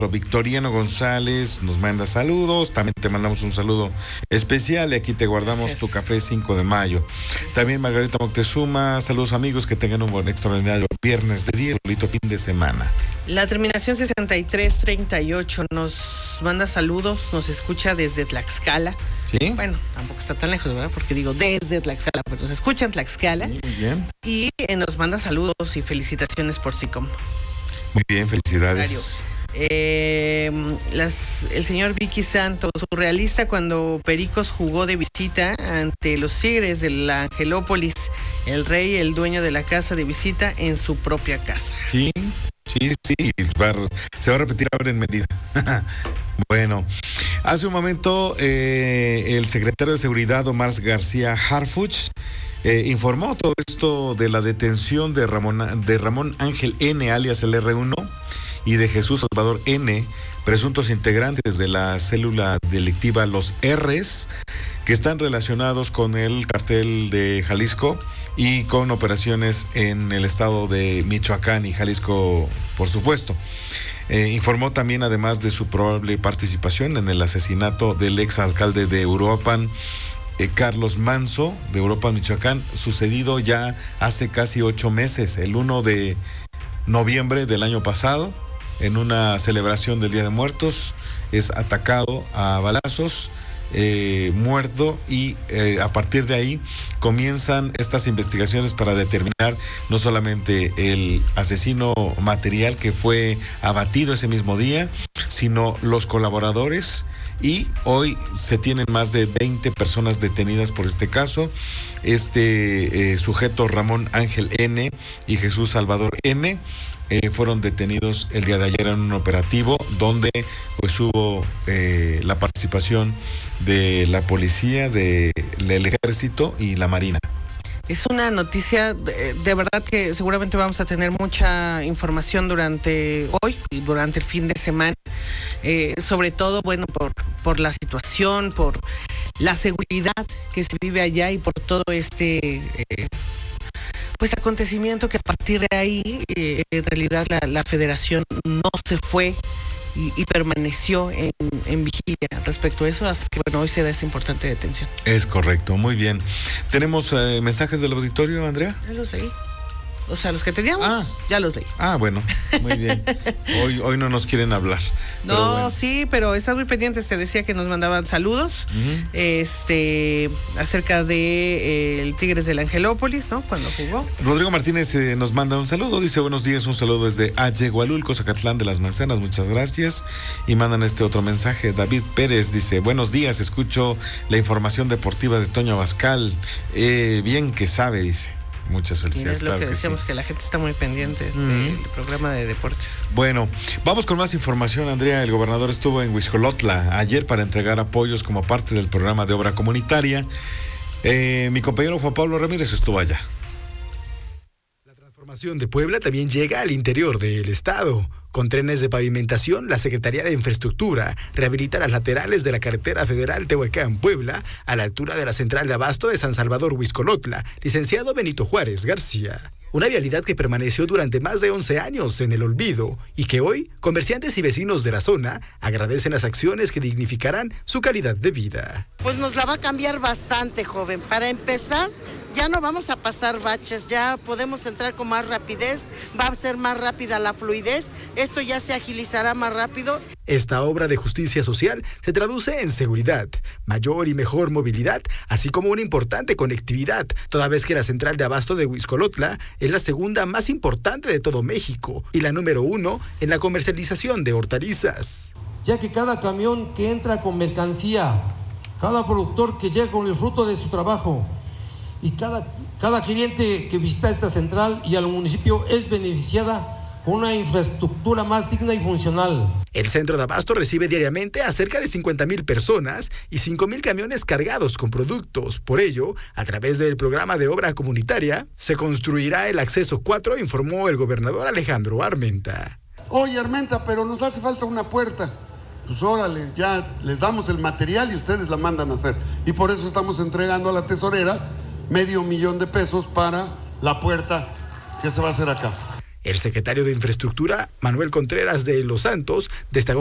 Victoriano González nos manda saludos, también te mandamos un saludo especial y aquí te guardamos Gracias. tu café 5 de mayo. También Margarita Moctezuma, saludos amigos, que tengan un buen extraordinario viernes de día, bonito fin de semana. La terminación 6338 nos manda saludos, nos escucha desde Tlaxcala. ¿Sí? Bueno, tampoco está tan lejos, ¿verdad? Porque digo desde Tlaxcala, pero nos escucha en Tlaxcala. Sí, muy bien. Y nos manda saludos y felicitaciones por SICOM. Muy bien, felicidades. El señor Vicky Santos, surrealista cuando Pericos jugó de visita ante los Tigres de la Angelópolis, el rey, el dueño de la casa de visita en su propia casa. Sí, se va a repetir ahora en medida. Bueno, hace un momento el secretario de Seguridad, Omar García Harfuch, informó todo esto de la detención de Ramón Ángel N., alias el R1, y de Jesús Salvador N., presuntos integrantes de la célula delictiva Los R's, que están relacionados con el cartel de Jalisco y con operaciones en el estado de Michoacán y Jalisco, por supuesto. Informó también, además de su probable participación en el asesinato del exalcalde de Uruapan, Carlos Manso, de Uruapan, Michoacán, sucedido ya hace casi 8 meses, el 1 de noviembre del año pasado, en una celebración del Día de Muertos, es atacado a balazos, muerto, y a partir de ahí comienzan estas investigaciones para determinar no solamente el asesino material que fue abatido ese mismo día, sino los colaboradores, y hoy se tienen más de 20 personas detenidas por este caso. Sujeto Ramón Ángel N. y Jesús Salvador N. Fueron detenidos el día de ayer en un operativo donde pues hubo la participación de la policía, del ejército y la marina. Es una noticia de verdad que seguramente vamos a tener mucha información durante hoy y durante el fin de semana, sobre todo, bueno, por la situación, por la seguridad que se vive allá y por todo pues acontecimiento que a partir de ahí en realidad la federación no se fue y permaneció en vigilia respecto a eso, hasta que bueno, hoy se da esa importante detención. Es correcto, muy bien. ¿Tenemos mensajes del auditorio, Andrea? Ya los leí. O sea, los que teníamos, ya los leí. Bueno, muy bien. Hoy no nos quieren hablar. No, pero bueno. Sí, pero estás muy pendiente. Te decía que nos mandaban saludos acerca de el Tigres del Angelópolis, ¿no? Cuando jugó. Rodrigo Martínez nos manda un saludo. Dice, buenos días, un saludo desde Ayegualulco, Zacatlán de las Manzanas. Muchas gracias. Y mandan otro mensaje. David Pérez dice, buenos días, escucho la información deportiva de Toño Abascal. Bien que sabe, dice. Muchas felicidades. Es lo que decíamos, que la gente está muy pendiente del programa de deportes. Bueno, vamos con más información, Andrea. El gobernador estuvo en Huixcolotla ayer para entregar apoyos como parte del programa de obra comunitaria. Mi compañero Juan Pablo Ramírez estuvo allá. La transformación de Puebla también llega al interior del estado. Con trenes de pavimentación, la Secretaría de Infraestructura rehabilita las laterales de la carretera federal Tehuacán-Puebla a la altura de la central de abasto de San Salvador Huixcolotla, licenciado Benito Juárez García. Una vialidad que permaneció durante más de 11 años en el olvido y que hoy comerciantes y vecinos de la zona agradecen las acciones que dignificarán su calidad de vida. Pues nos la va a cambiar bastante, joven. Para empezar, ya no vamos a pasar baches, ya podemos entrar con más rapidez, va a ser más rápida la fluidez, esto ya se agilizará más rápido. Esta obra de justicia social se traduce en seguridad, mayor y mejor movilidad, así como una importante conectividad, toda vez que la central de abasto de Huixcolotla es la segunda más importante de todo México y la número 1 en la comercialización de hortalizas. Ya que cada camión que entra con mercancía, cada productor que llega con el fruto de su trabajo y cada cliente que visita esta central y al municipio es beneficiada con una infraestructura más digna y funcional. El centro de abasto recibe diariamente a cerca de 50,000 personas y 5,000 camiones cargados con productos. Por ello, a través del programa de obra comunitaria, se construirá el acceso 4, informó el gobernador Alejandro Armenta. Oye, Armenta, pero nos hace falta una puerta. Pues órale, ya les damos el material y ustedes la mandan a hacer. Y por eso estamos entregando a la tesorera $500,000 para la puerta que se va a hacer acá. El secretario de Infraestructura, Manuel Contreras de los Santos, destacó